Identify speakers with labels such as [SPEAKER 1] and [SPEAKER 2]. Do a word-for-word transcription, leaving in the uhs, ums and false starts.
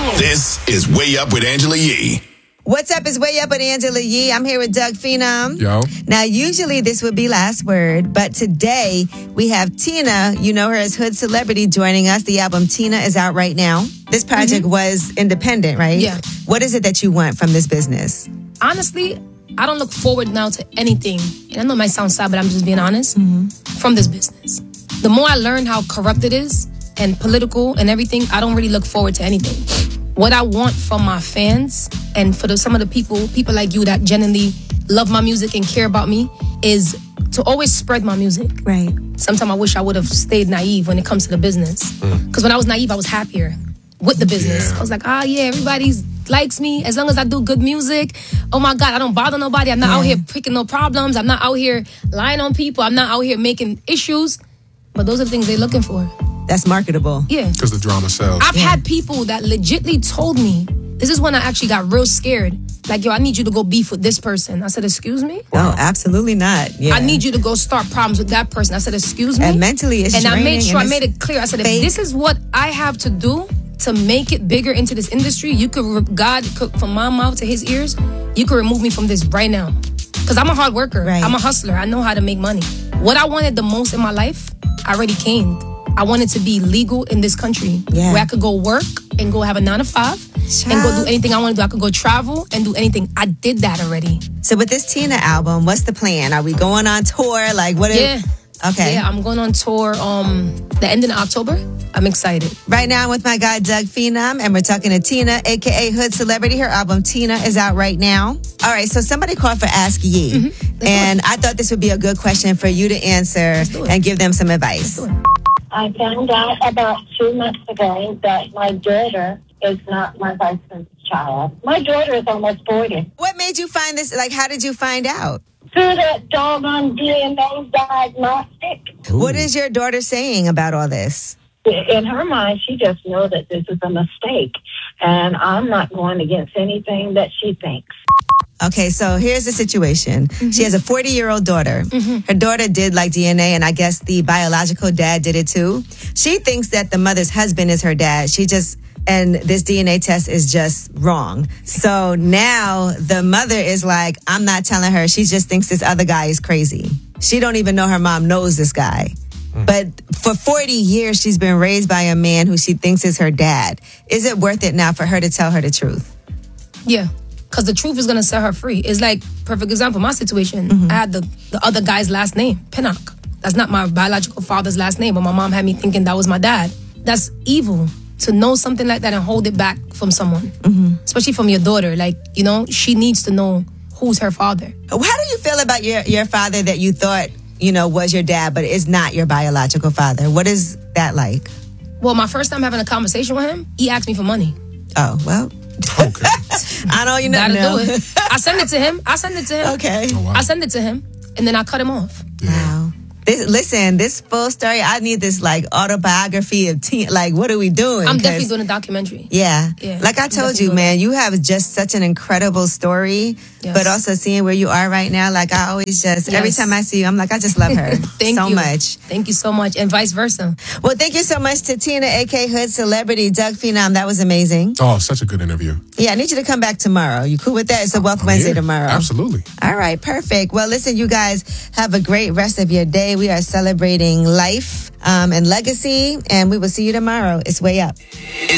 [SPEAKER 1] This is Way Up with Angela Yee.
[SPEAKER 2] What's up? It's Way Up with Angela Yee. I'm here with Doug Phenom.
[SPEAKER 3] Yo.
[SPEAKER 2] Now, usually this would be last word, but today we have Tina, you know her as Hood Celebrity, joining us. The album Tina is out right now. This project mm-hmm. was independent, right?
[SPEAKER 4] Yeah.
[SPEAKER 2] What is it that you want from this business?
[SPEAKER 4] Honestly, I don't look forward now to anything. And I know it might sound sad, but I'm just being honest. Mm-hmm. From this business. The more I learn how corrupt it is and political and everything, I don't really look forward to anything. What I want from my fans and for the, some of the people, people like you that genuinely love my music and care about me is to always spread my music.
[SPEAKER 2] Right.
[SPEAKER 4] Sometimes I wish I would have stayed naive when it comes to the business. Because mm. when I was naive, I was happier with the business. Yeah. I was like, ah, yeah, everybody likes me as long as I do good music. Oh my God, I don't bother nobody. I'm not yeah. out here picking no problems. I'm not out here lying on people. I'm not out here making issues. But those are the things they're looking for.
[SPEAKER 2] That's marketable.
[SPEAKER 4] Yeah.
[SPEAKER 3] Because the drama sells.
[SPEAKER 4] I've
[SPEAKER 2] yeah.
[SPEAKER 4] had people that legitly told me, this is when I actually got real scared. Like, yo, I need you to go beef with this person. I said, excuse me?
[SPEAKER 2] Wow. No, absolutely not. Yeah.
[SPEAKER 4] I need you to go start problems with that person. I said, excuse me?
[SPEAKER 2] And mentally it's
[SPEAKER 4] And I made sure
[SPEAKER 2] I
[SPEAKER 4] made it clear. I said,
[SPEAKER 2] fake.
[SPEAKER 4] if this is what I have to do to make it bigger into this industry, you could, God could, from my mouth to his ears, you could remove me from this right now. Because I'm a hard worker.
[SPEAKER 2] Right.
[SPEAKER 4] I'm a hustler. I know how to make money. What I wanted the most in my life, I already came. I wanted to be legal in this country
[SPEAKER 2] yeah.
[SPEAKER 4] where I could go work and go have a nine to five Child. and go do anything I want to do. I could go travel and do anything. I did that already.
[SPEAKER 2] So with this Tina album, what's the plan? Are we going on tour? Like what?
[SPEAKER 4] Yeah.
[SPEAKER 2] Is, okay.
[SPEAKER 4] Yeah, I'm going on tour um, the end of October. I'm excited.
[SPEAKER 2] Right now I'm with my guy Doug Phenom, and we're talking to Tina, a k a. Hood Celebrity. Her album Tina is out right now. All right, so somebody called for Ask Yee, mm-hmm. and I thought this would be a good question for you to answer and give them some advice.
[SPEAKER 5] I found out about two months ago that my daughter is not my husband's child. My daughter is almost forty.
[SPEAKER 2] What made you find this? Like, how did you find out?
[SPEAKER 5] Through that doggone D N A diagnostic.
[SPEAKER 2] Ooh. What is your daughter saying about all this?
[SPEAKER 5] In her mind, she just knows that this is a mistake. And I'm not going against anything that she thinks.
[SPEAKER 2] Okay, so here's the situation. Mm-hmm. She has a forty-year-old daughter. Mm-hmm. Her daughter did like D N A, and I guess the biological dad did it too. She thinks that the mother's husband is her dad. She just, and this D N A test is just wrong. So now the mother is like, I'm not telling her. She just thinks this other guy is crazy. She don't even know her mom knows this guy. Mm-hmm. But for forty years, she's been raised by a man who she thinks is her dad. Is it worth it now for her to tell her the truth?
[SPEAKER 4] Yeah. Because the truth is going to set her free. It's like, perfect example, my situation.
[SPEAKER 2] Mm-hmm.
[SPEAKER 4] I had the, the other guy's last name, Pinnock. That's not my biological father's last name, but my mom had me thinking that was my dad. That's evil to know something like that and hold it back from someone. Mm-hmm. Especially from your daughter. Like, you know, she needs to know who's her father.
[SPEAKER 2] How do you feel about your, your father that you thought, you know, was your dad, but is not your biological father? What is that like?
[SPEAKER 4] Well, my first time having a conversation with him, he asked me for money.
[SPEAKER 2] Oh, well...
[SPEAKER 3] Okay.
[SPEAKER 2] I know you never know.
[SPEAKER 4] Do it. I send it to him. I send it to him.
[SPEAKER 2] Okay.
[SPEAKER 3] Oh, wow.
[SPEAKER 4] I send it to him, and then I cut him off.
[SPEAKER 3] Yeah.
[SPEAKER 2] Wow. This, listen, this full story, I need this like autobiography of teen. Like, what are we doing?
[SPEAKER 4] I'm definitely doing a documentary.
[SPEAKER 2] Yeah.
[SPEAKER 4] yeah.
[SPEAKER 2] Like I told you, man, you have just such an incredible story,
[SPEAKER 4] yes.
[SPEAKER 2] but also seeing where you are right now, like I always just, yes. every time I see you, I'm like, I just love her
[SPEAKER 4] thank
[SPEAKER 2] so
[SPEAKER 4] you.
[SPEAKER 2] much.
[SPEAKER 4] Thank you so much, and vice versa.
[SPEAKER 2] Well, thank you so much to Tina, a k a. Hood Celebrity, Doug Phenom. That was amazing.
[SPEAKER 3] Oh, such a good interview.
[SPEAKER 2] Yeah, I need you to come back tomorrow. You cool with that? It's a Wealth
[SPEAKER 3] I'm
[SPEAKER 2] Wednesday
[SPEAKER 3] here.
[SPEAKER 2] tomorrow.
[SPEAKER 3] Absolutely.
[SPEAKER 2] All right, perfect. Well, listen, you guys have a great rest of your day. We are celebrating life um, and legacy, and we will see you tomorrow. It's Way Up.